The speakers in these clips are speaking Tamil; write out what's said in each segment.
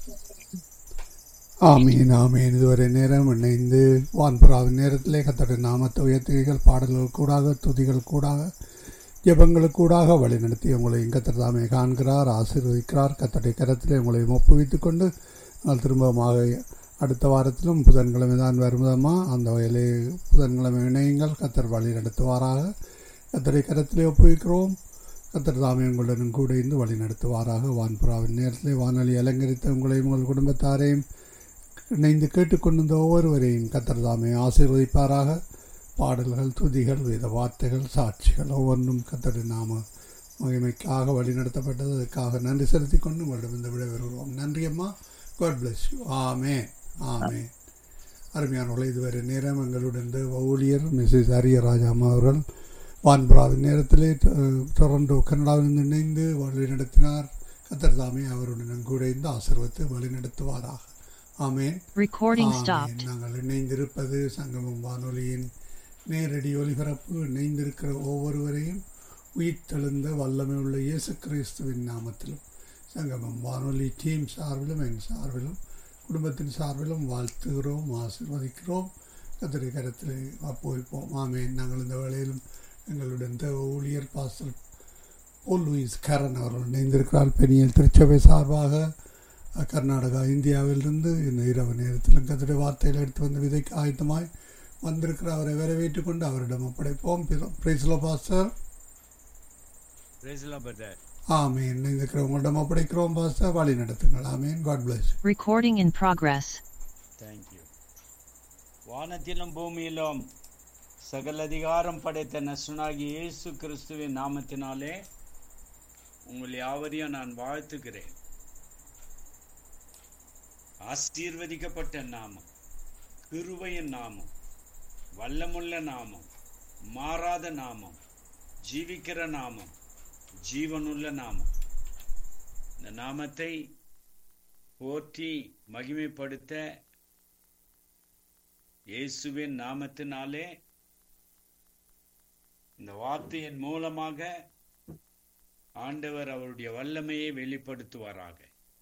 ஆமீன் ஆமீன். இதுவரை நேரம் இணைந்து வான்புறாவின் நேரத்திலே கர்த்தருடைய நாமத்தை உயர்த்துகிறீர்கள். பாடல்கள் கூடாக, துதிகள் கூடாக, ஜெபங்களுக்கு கூடாக வழி நடத்தி உங்களை கர்த்தர் தாமே காண்கிறார், ஆசீர்வதிக்கிறார். கர்த்தருடைய கரத்திலே உங்களை ஒப்புவித்துக் கொண்டு நாங்கள் திரும்பமாக அடுத்த வாரத்திலும் புதன்கிழமை தான் வருவதம்மா. அந்த வகையிலே புதன்கிழமை இணையுங்கள். கர்த்தர் வழி நடத்துவாராக. கர்த்தருடைய கரத்திலே ஒப்புவிக்கிறோம். கர்த்தர் தாமே உங்களுடன் கூட இருந்து வழி நடத்துவாராக. வான்புறாவின் நேரத்திலே வானொலி அலங்கரித்த உங்களையும் உங்கள் குடும்பத்தாரையும் இணைந்து கேட்டுக்கொண்டிருந்த ஒவ்வொருவரையும் கர்த்தர் தாமே ஆசீர்வதிப்பாராக. பாடல்கள், துதிகள், வேத வார்த்தைகள், சாட்சிகள் ஒவ்வொன்றும் கர்த்தருடைய நாம மகிமைக்காக வழி நடத்தப்பட்டது. அதற்காக நன்றி செலுத்தி கொண்டு உங்களிடம் இந்த விடைபெறுகிறோம். நன்றி அம்மா. God bless you. ஆமேன் ஆமேன். அருமையானவர்களே, இதுவரை நேரம் எங்களுடன் ஊழியர் மிஸ்ஸஸ் அரியராஜா அம்மா அவர்கள் வான்புறாவின் நேரத்திலே டொரண்டோ கனடாவிலிருந்து இணைந்து வழி நடத்தினார். கர்த்தர் தாமே அவருடன் கூட இருந்து ஆசீர்வதித்து வழி நடத்துவாராக. ஆமேன். நாங்கள் இணைந்திருப்பது சங்கமம் வானொலியின் நேரடி ஒலிபரப்பு. இணைந்திருக்கிற ஒவ்வொருவரையும் உயிர்த்தெழுந்த வல்லமை உள்ள இயேசு கிறிஸ்துவின் நாமத்திலும் சங்கமம் வானொலி டீம் சார்பிலும் என் சார்பிலும் குடும்பத்தின் சார்பிலும் வாழ்த்துகிறோம், ஆசீர்வதிக்கிறோம். கர்த்தருடைய கரத்தில் ஒப்புவிப்போம். ஆமேன். நாங்கள் இந்த வேளையிலும் எங்களுடன் ஊழியர் பாஸ்டர் போல் லூயிஸ் கரன் அவர்கள் இணைந்திருக்கிறார். பெரியல் திருச்சபை சார்பாக கர்நாடகா இந்தியாவிலிருந்து இந்த இரவு நேரத்தில் கர்த்தருடைய வார்த்தையில் எடுத்து வந்த விதைக்கு ஆயத்தமாய் வந்திருக்கிற அவரை வரவேற்றுக் கொண்டு அவரிடம் ஒப்படைப்போம். Praise the Lord pastor. Praise the Lord brother. ஆமென். இணைந்திருக்கிற உங்களிடம் ஒப்படைக்கிறோம் பாஸ்டர், வழி நடத்துங்கள். ஆமென். God plus. Recording in progress. Thank you. வானத்திலும் பூமியிலும் சகல அதிகாரம் படைத்த நசுனாகி இயேசு கிறிஸ்துவின் நாமத்தினாலே உங்கள் யாவரையும் நான் வாழ்த்துகிறேன். ஆசீர்வதிக்கப்பட்ட நாமம், கிருபையின் நாமம், வல்லமுள்ள நாமம், மாறாத நாமம், ஜீவிக்கிற நாமம், ஜீவனுள்ள நாமம். இந்த நாமத்தை போற்றி மகிமைப்படுத்த இயேசுவின் நாமத்தினாலே இந்த வார்த்தையின் மூலமாக ஆண்டவர் அவருடைய வல்லமையை வெளிப்படுத்துவாராக.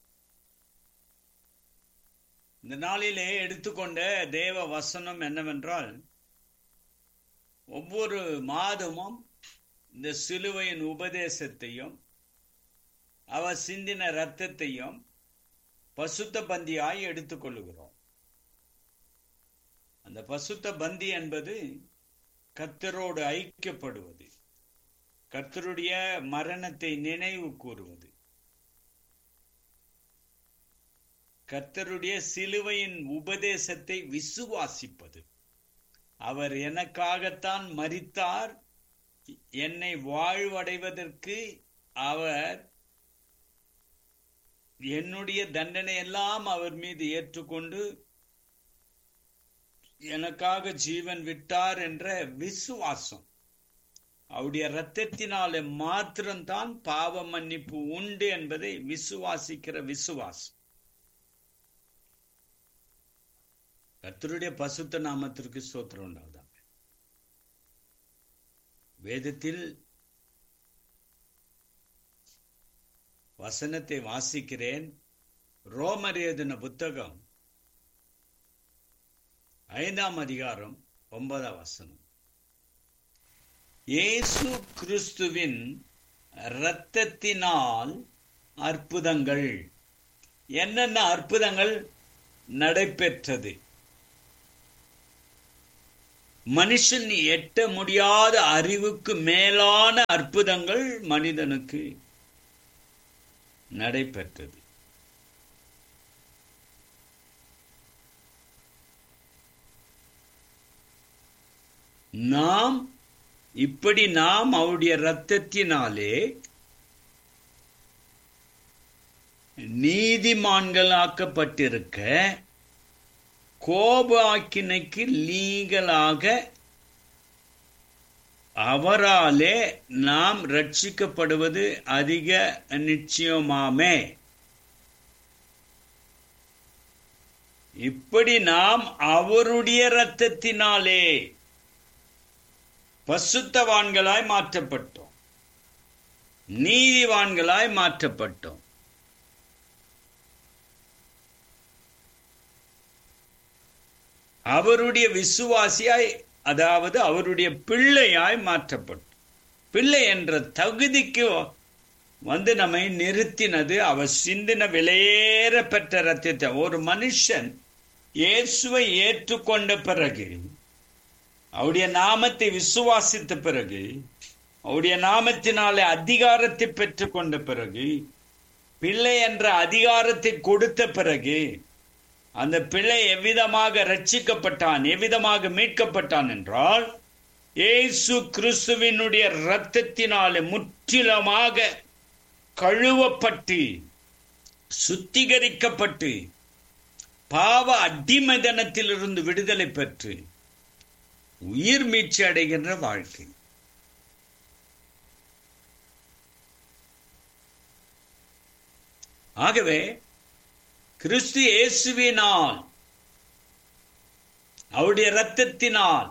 இந்த நாளிலே எடுத்துக்கொண்ட தேவ வசனம் என்னவென்றால், ஒவ்வொரு மாதமும் இந்த சிலுவையின் உபதேசத்தையும் அவர் சிந்தின இரத்தத்தையும் பசுத்த பந்தியாய் எடுத்துக்கொள்ளுகிறோம். அந்த பசுத்த பந்தி என்பது கர்த்தரோடு ஐக்கியப்படுவது, கர்த்தருடைய மரணத்தை நினைவு கூறுவது, கர்த்தருடைய சிலுவையின் உபதேசத்தை விசுவாசிப்பது. அவர் எனக்காகத்தான் மரித்தார், என்னை வாழ்வடைவதற்கு அவர் என்னுடைய தண்டனை எல்லாம் அவர் மீது ஏற்றுக்கொண்டு எனக்காக ஜீவன் விட்டார் என்ற விசுவாசம். அவருடைய இரத்தத்தினாலே மாத்திரம்தான் பாவ மன்னிப்பு உண்டு என்பதை விசுவாசிக்கிற விசுவாசம். கர்த்தருடைய பசுத்த நாமத்திற்கு ஸ்தோத்திரம் உண்டாவதாக. வேதத்தில் வசனத்தை வாசிக்கிறேன். ரோமர் எழுதின புத்தகம் 5ஆம் அதிகாரம் 9ஆம் வசனம். இயேசு கிறிஸ்துவின் இரத்தத்தினால் அற்புதங்கள், என்னென்ன அற்புதங்கள் நடைபெற்றது? மனுஷன் எட்ட முடியாத அறிவுக்கு மேலான அற்புதங்கள் மனிதனுக்கு நடைபெற்றது. நாம் அவருடைய இரத்தத்தினாலே நீதிமான்களாக்கப்பட்டிருக்க கோப ஆக்கினைக்கு லீகலாக அவராலே நாம் ரட்சிக்கப்படுவது அதிக நிச்சயமாமே. இப்படி நாம் அவருடைய இரத்தத்தினாலே பசுத்தவான்களாய் மாற்றப்பட்டோம், நீதிவான்களாய் மாற்றப்பட்டோம். அவருடைய விசுவாசியாய், அதாவது அவருடைய பிள்ளையாய் மாற்றப்பட்டு, பிள்ளை என்ற தகுதிக்கு நம்மை நிறுத்தினது அவர் சிந்தின விலையேற பெற்ற ரத்தத்தை. ஒரு மனுஷன் இயேசுவை ஏற்றுக்கொண்ட பிறகு, அவருடைய நாமத்தை விசுவாசித்த பிறகு, அவருடைய நாமத்தினாலே அதிகாரத்தை பெற்றுக் கொண்ட பிறகு, பிள்ளை என்ற அதிகாரத்தை கொடுத்த பிறகு, அந்த பிள்ளை எவ்விதமாக ரட்சிக்கப்பட்டான், எவ்விதமாக மீட்கப்பட்டான் என்றால், இயேசு கிறிஸ்துவினுடைய இரத்தத்தினாலே முற்றிலுமாக கழுவப்பட்டு சுத்திகரிக்கப்பட்டு பாவ அடிமைத்தனத்திலிருந்து விடுதலை பெற்று உயிர் மீட்சி அடைகின்ற வாழ்க்கை. ஆகவே கிறிஸ்து இயேசுவினால், அவருடைய இரத்தத்தினால்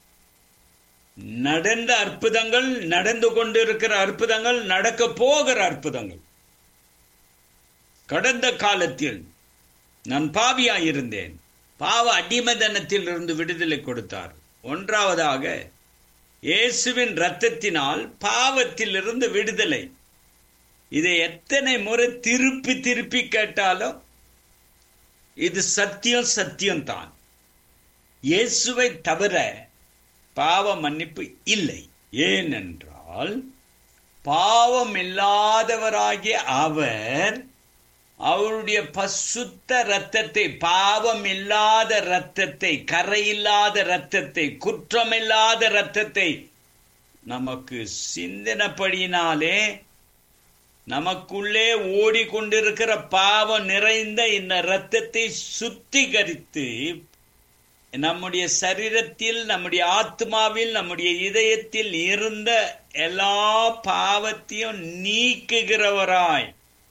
நடந்த அற்புதங்கள், நடந்து கொண்டிருக்கிற அற்புதங்கள், நடக்க போகிற அற்புதங்கள். கடந்த காலத்தில் நான் பாவியாயிருந்தேன், பாவ அடிமைத்தனத்தில் இருந்து விடுதலை கொடுத்தார். ஒன்றாவதாக இயேசுவின் இரத்தத்தினால் பாவத்தில் இருந்து விடுதலை. இதை எத்தனை முறை திருப்பி திருப்பி கேட்டாலும் இது சத்தியம், சத்தியம்தான். இயேசுவை தவிர பாவ மன்னிப்பு இல்லை. ஏனென்றால் பாவம் இல்லாதவராகிய அவர் அவருடைய பசுத்த இரத்தத்தை, பாவம் இல்லாத இரத்தத்தை, கரையில்லாத இரத்தத்தை, குற்றமில்லாத இரத்தத்தை நமக்கு சிந்தினபடியினாலே நமக்குள்ளே ஓடிக்கொண்டிருக்கிற பாவம் நிறைந்த இந்த இரத்தத்தை சுத்திகரித்து நம்முடைய சரீரத்தில், நம்முடைய ஆத்மாவில், நம்முடைய இதயத்தில் இருந்த எல்லா பாவத்தையும் நீக்குகிறவராய்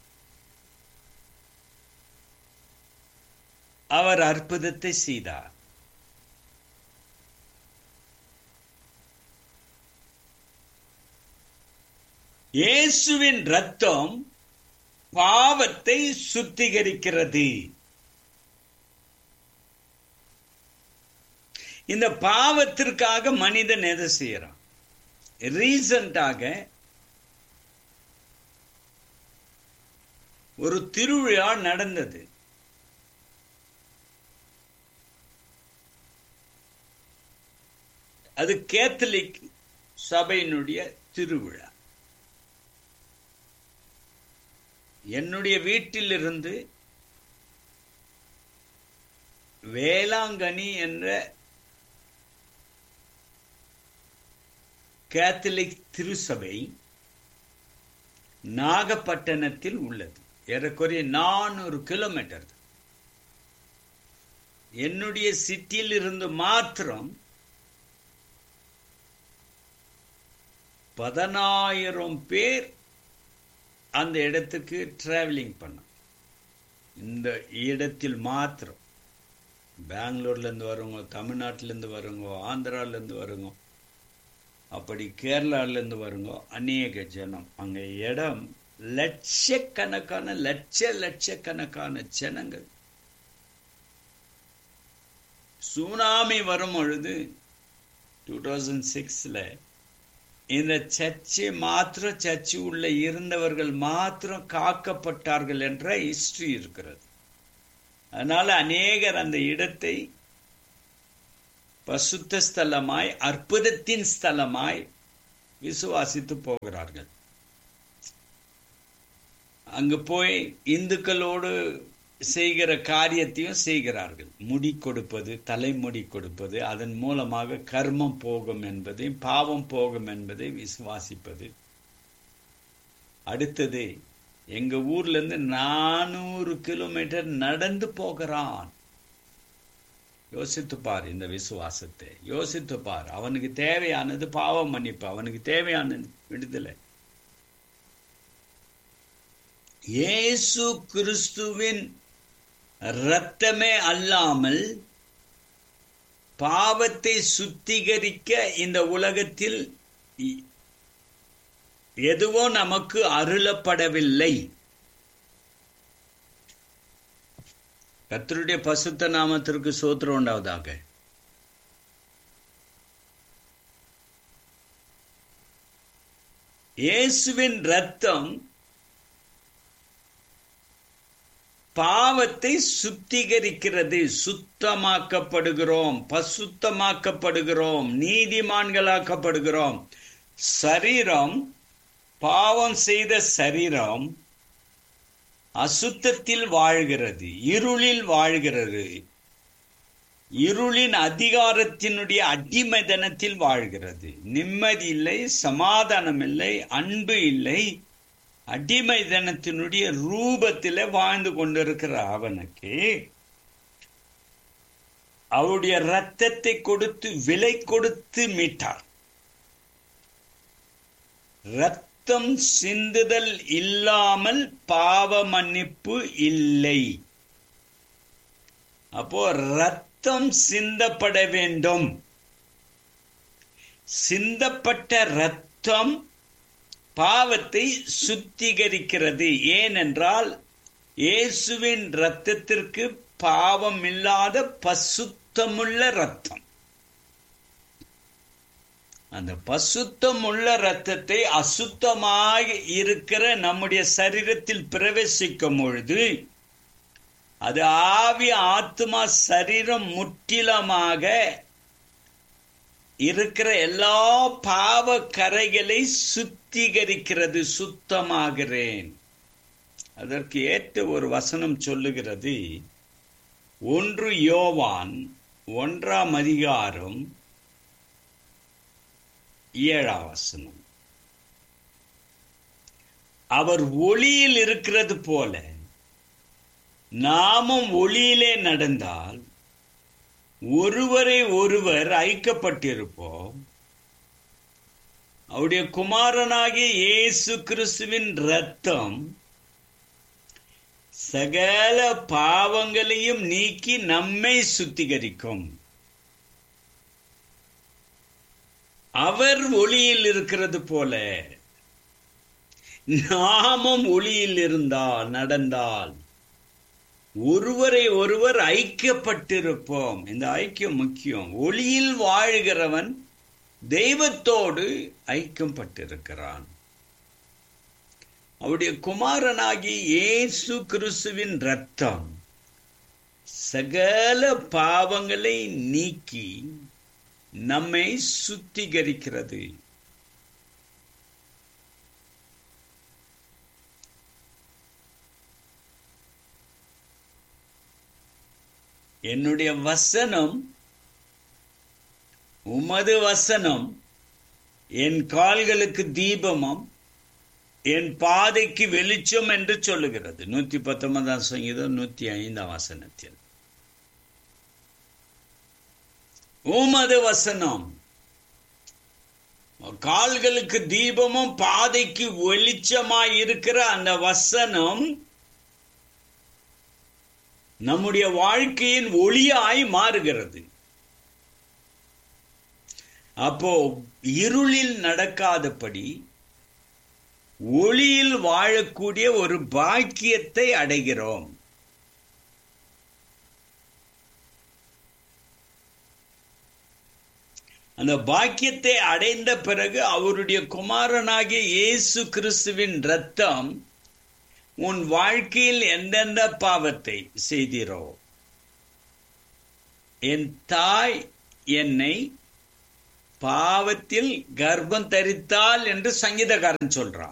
அவர் அற்புதத்தை செய்தார். இயேசுவின் இரத்தம் பாவத்தை சுத்திகரிக்கிறது. இந்த பாவத்திற்காக மனிதன் எதை செய்யறான்? ரீசண்டாக ஒரு திருவிழா நடந்தது. அது கேத்தலிக் சபையினுடைய திருவிழா. என்னுடைய வீட்டிலிருந்து வேளாங்கண்ணி என்ற கேத்தலிக் திருச்சபை நாகப்பட்டினத்தில் உள்ளது. ஏறக்குறைய 400 கிலோமீட்டர். என்னுடைய சிட்டியில் இருந்து மாத்திரம் 10,000 பேர் அந்த இடத்துக்கு டிராவலிங் பண்ண. இந்த இடத்தில் மாத்திரம் பெங்களூர்லேருந்து வருங்க, தமிழ்நாட்டிலேருந்து வருங்க, ஆந்திராலேருந்து வருங்க, அப்படி கேரளாலேருந்து வருங்க, அநேக ஜனம். அங்கே இடம் லட்சக்கணக்கான லட்சக்கணக்கான ஜனங்கள். சுனாமி வரும் பொழுது 2006 இந்த சர்ச்சு உள்ள இருந்தவர்கள் மாத்திரம் காக்கப்பட்டார்கள் என்ற ஹிஸ்டரி இருக்கிறது. அதனால அநேகர் அந்த இடத்தை பசுத்த ஸ்தலமாய், அற்புதத்தின் ஸ்தலமாய் விசுவாசித்து போகிறார்கள். அங்கு போய் இந்துக்களோடு செய்கிற காரியத்தையும் செய்கிறார்கள். முடி கொடுப்பது, தலைமுடி கொடுப்பது, அதன் மூலமாக கர்மம் போகும் என்பதையும் பாவம் போகும் என்பதை விசுவாசிப்பது. அடுத்தது, எங்க ஊர்ல இருந்து 400 கிலோமீட்டர் நடந்து போகிறான். யோசித்துப்பார் இந்த விசுவாசத்தை, யோசித்துப்பார். அவனுக்கு தேவையானது பாவம் மன்னிப்பு, அவனுக்கு தேவையானது விடுதலை. இயேசு கிறிஸ்துவின் இரத்தமே அல்லாமல் பாவத்தை சுத்திகரிக்க இந்த உலகத்தில் எதுவோ நமக்கு அருளப்படவில்லை. கர்த்தருடைய பசுத்த நாமத்திற்கு ஸ்தோத்திரம் உண்டாவதாக. இயேசுவின் இரத்தம் பாவத்தை சுத்திகரிக்கிறது. சுத்தமாக்கப்படுகிறோம், பசுத்தமாக்கப்படுகிறோம், நீதிமான்களாக்கப்படுகிறோம். சரீரம், பாவம் செய்த சரீரம் அசுத்தத்தில் வாழ்கிறது, இருளில் வாழ்கிறது, இருளின் அதிகாரத்தினுடைய அடிமைத்தனத்தில் வாழ்கிறது. நிம்மதி இல்லை, சமாதானம் இல்லை, அன்பு இல்லை, அடிமைத்தனத்தினுடைய ரூபத்திலே வாழ்ந்து கொண்டிருக்கிற அவனுக்கு அவருடைய இரத்தத்தை கொடுத்து, விலை கொடுத்து மீட்டார். இரத்தம் சிந்துதல் இல்லாமல் பாவ மன்னிப்பு இல்லை. அப்போ இரத்தம் சிந்தப்பட வேண்டும். சிந்தப்பட்ட இரத்தம் பாவத்தை சுத்திகரிக்கிறது. ஏனென்றால் இயேசுவின் இரத்தத்திற்கு பாவம் இல்லாத பசுத்தமுள்ள இரத்தம். அந்த பசுத்தமுள்ள இரத்தத்தை அசுத்தமாக இருக்கிற நம்முடைய சரீரத்தில் பிரவேசிக்கும் பொழுது அது ஆவி, ஆத்மா, சரீரம் முற்றிலுமாக இருக்கிற எல்லா பாவ கரைகளை சுத்திகரிக்கிறது. சுத்தமாகிறேன். அதற்கு ஏற்ற ஒரு வசனம் சொல்லுகிறது. 1 யோவான் 1ஆம் அதிகாரம் 7ஆம் வசனம். அவர் ஒளியில் இருக்கிறது போல நாமும் ஒளியிலே நடந்தால் ஒருவரை ஒருவர் ஐக்கியப்பட்டிருப்போம். அவருடைய குமாரனாகிய இயேசு கிறிஸ்துவின் இரத்தம் சகல பாவங்களையும் நீக்கி நம்மை சுத்திகரிக்கும். அவர் ஒளியில் இருக்கிறது போல நாமும் ஒளியில் இருந்தால், நடந்தால் ஒருவரை ஒருவர் ஐக்கியப்பட்டிருப்போம். இந்த ஐக்கியம் முக்கியம். ஒளியில் வாழ்கிறவன் தெய்வத்தோடு ஐக்கியப்பட்டிருக்கிறான். அவருடைய குமாரனாகி இயேசு கிறிஸ்துவின் இரத்தம் சகல பாவங்களை நீக்கி நம்மை சுத்திகரிக்கிறது. என்னுடைய வசனம், உமது வசனம் என் கால்களுக்கு தீபமும் என் பாதைக்கு வெளிச்சம் என்று சொல்லுகிறது. 119ஆம் சங்கீதம் 105ஆம் வசனத்தில் உமது வசனம் கால்களுக்கு தீபமும் பாதைக்கு வெளிச்சமாய் இருக்கிற அந்த வசனம் நம்முடைய வாழ்க்கையின் ஒளியாய் மாறுகிறது. அப்போ இருளில் நடக்காதபடி ஒளியில் வாழக்கூடிய ஒரு பாக்கியத்தை அடைகிறோம். அந்த பாக்கியத்தை அடைந்த பிறகு அவருடைய குமாரனாகிய இயேசு கிறிஸ்துவின் இரத்தம் உன் வாழ்க்கையில் எந்தெந்த பாவத்தை செய்தீரோ, என் தாய் என்னை பாவத்தில் கர்ப்பம் தரித்தாள் என்று சங்கீதக்காரன் சொல்றான்.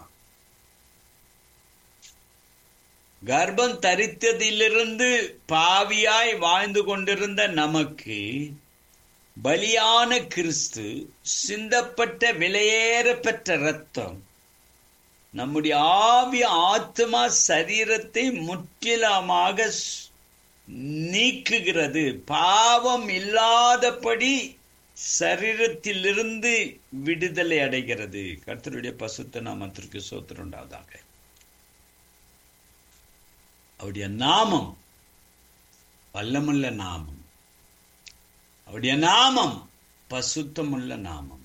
கர்ப்பம் தரித்ததிலிருந்து பாவியாய் வாழ்ந்து கொண்டிருந்த நமக்கு பலியான கிறிஸ்து சிந்தப்பட்ட விலையேற பெற்ற இரத்தம் நம்முடைய ஆவி, ஆத்மா, சரீரத்தை முற்றிலுமாக நீக்குகிறது. பாவம் இல்லாதபடி சரீரத்திலிருந்து விடுதலை அடைகிறது. கர்த்தருடைய பசுத்த நாமத்திற்கு ஸ்தோத்திரம் உண்டாவதாக. அவருடைய நாமம் வல்லமுள்ள நாமம். அவருடைய நாமம் பசுத்தமுள்ள நாமம்.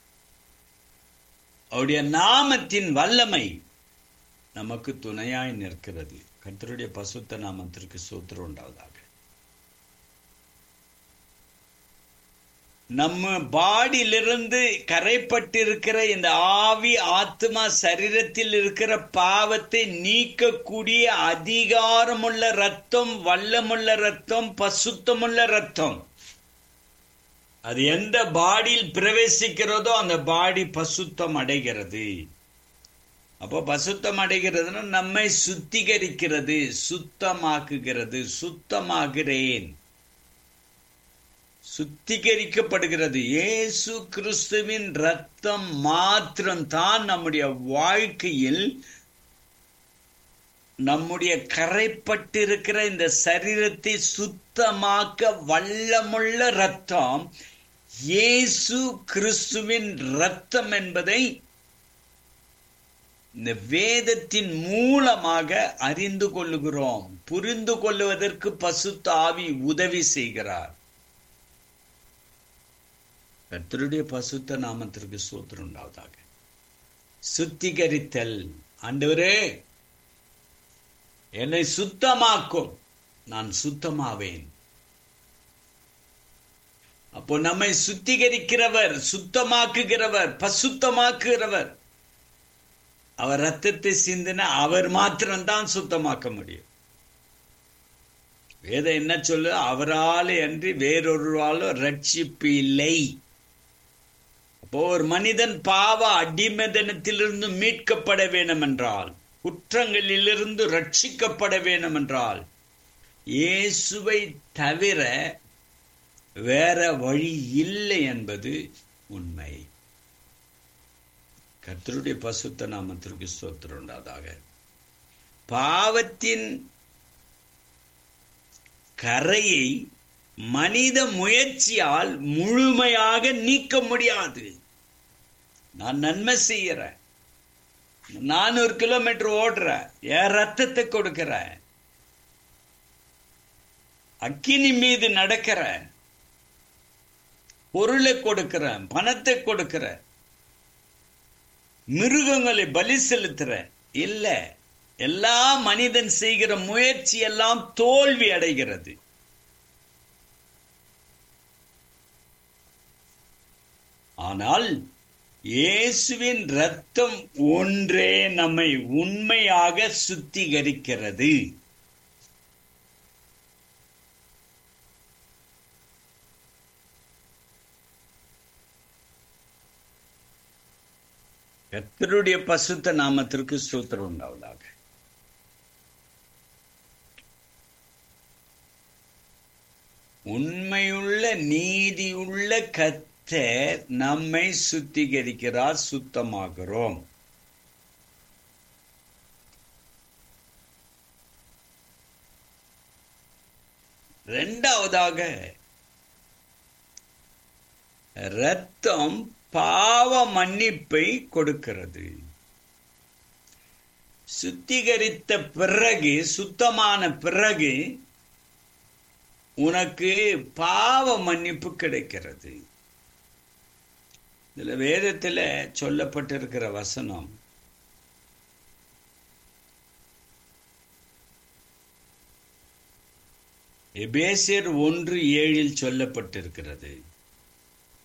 அவருடைய நாமத்தின் வல்லமை நமக்கு துணையாய் நிற்கிறது. கர்த்தருடைய பசுத்த நாமத்திற்கு ஸ்தோத்திரம் உண்டாவதாக. நம்ம பாடியிலிருந்து கரைப்பட்டிருக்கிற இந்த ஆவி ஆத்மா சரீரத்தில் இருக்கிற பாவத்தை நீக்கக்கூடிய அதிகாரமுள்ள ரத்தம், வல்லமுள்ள ரத்தம், பசுத்தமுள்ள ரத்தம். அது எந்த பாடியில் பிரவேசிக்கிறதோ அந்த பாடி பசுத்தம் அடைகிறது. அப்போ பசுத்தம் அடைகிறதுனா நம்மை சுத்திகரிக்கிறது, சுத்தமாக்குகிறது. சுத்தமாகிறேன், சுத்திகரிக்கப்படுகிறது. இயேசு கிறிஸ்துவின் ரத்தம் மாத்திரம்தான் நம்முடைய வாழ்க்கையில் நம்முடைய கரைப்பட்டிருக்கிற இந்த சரீரத்தை சுத்தமாக்க வல்லமுள்ள ரத்தம். இயேசு கிறிஸ்துவின் ரத்தம் என்பதை இந்த வேதத்தின் மூலமாக அறிந்து கொள்ளுகிறோம். புரிந்து கொள்ளுவதற்கு பசுத்த ஆவி உதவி செய்கிறார். கர்த்தருடைய பசுத்த நாமத்திற்கு ஸ்தோத்திரம் உண்டாவதாக. சுத்திகரித்தல். ஆண்டவரே, என்னை சுத்தமாக்கும், நான் சுத்தமாவேன். அப்போ நம்மை சுத்திகரிக்கிறவர், சுத்தமாக்குகிறவர், பசுத்தமாக்குகிறவர். அவர் ரத்தத்தை சிந்தின அவர் மாத்திரம்தான் சுத்தமாக்க முடியும். வேதம் என்ன சொல்லு? அவரால் அன்றி வேறொருவாலோ ரட்சிப்பு இல்லை. அப்போ ஒரு மனிதன் பாவ அடிமைத்தனத்திலிருந்து மீட்கப்பட வேண்டும் என்றால், குற்றங்களிலிருந்து ரட்சிக்கப்பட வேண்டும் என்றால், இயேசுவை தவிர வேற வழி இல்லை என்பது உண்மை. கர்த்தருடைய பசுத்த நாமத்திற்கு ஸ்தோத்திரம் உண்டாவதாக. பாவத்தின் கரையை மனித முயற்சியால் முழுமையாக நீக்க முடியாது. நான் நன்மை செய்யறேன், 400 கிலோமீட்டர் ஓடுறேன், என் ரத்தத்தை கொடுக்கிறேன், அக்கினி மீது நடக்கிறேன், பொருளை கொடுக்கிறேன், பணத்தை கொடுக்கிறேன், மிருகங்களை பலி செலுத்துற. இல்ல, எல்லா மனிதன் செய்கிற முயற்சி எல்லாம் தோல்வி அடைகிறது. ஆனால் இயேசுவின் ரத்தம் ஒன்றே நம்மை உண்மையாக சுத்திகரிக்கிறது. கர்த்தருடைய பசுத்த நாமத்திற்கு ஸ்தோத்திரம் உண்டாவதாக. உண்மையுள்ள நீதியுள்ள கர்த்தர் நம்மை சுத்திகரிக்கிறார், சுத்தமாகிறோம். இரண்டாவதாக, இரத்தம் பாவ மன்னிப்பை கொடுக்கிறது. சுத்திகரித்த பிறகு, சுத்தமான பிறகு உனக்கு பாவ மன்னிப்பு கிடைக்கிறது. இதுல வேதத்துல சொல்லப்பட்டிருக்கிற வசனம், எபேசியர் 1:7 சொல்லப்பட்டிருக்கிறது.